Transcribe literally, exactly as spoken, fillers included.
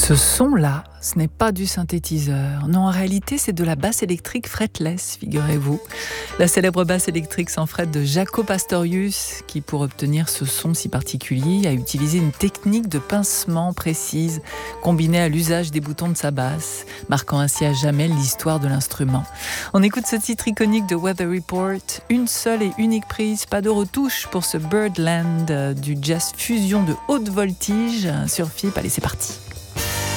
Ce son-là, ce n'est pas du synthétiseur. Non, en réalité, c'est de la basse électrique fretless, figurez-vous. La célèbre basse électrique sans fret de Jaco Pastorius, qui, pour obtenir ce son si particulier, a utilisé une technique de pincement précise, combinée à l'usage des boutons de sa basse, marquant ainsi à jamais l'histoire de l'instrument. On écoute ce titre iconique de Weather Report, une seule et unique prise, pas de retouche pour ce Birdland du jazz fusion de haute voltige sur F I P. Allez, c'est parti.